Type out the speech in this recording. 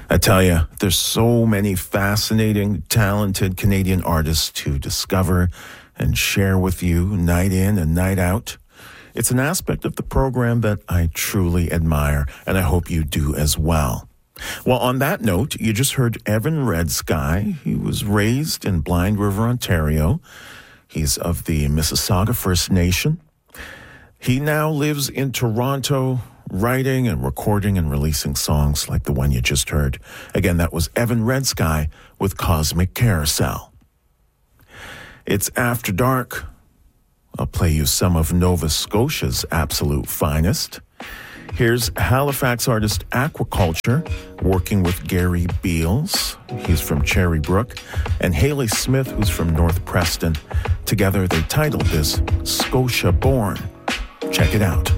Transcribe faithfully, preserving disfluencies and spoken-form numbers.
I tell you, there's so many fascinating, talented Canadian artists to discover and share with you night in and night out. It's an aspect of the program that I truly admire, and I hope you do as well. Well, on that note, you just heard Evan Red Sky. He was raised in Blind River, Ontario. He's of the Mississauga First Nation. He now lives in Toronto, writing and recording and releasing songs like the one you just heard. Again, that was Evan Red Sky with Cosmic Carousel. It's After Dark. I'll play you some of Nova Scotia's absolute finest. Here's Halifax artist Aquaculture working with Gary Beals. He's from Cherrybrook. And Haley Smith, who's from North Preston. Together, they titled this Scotia Born. Check it out.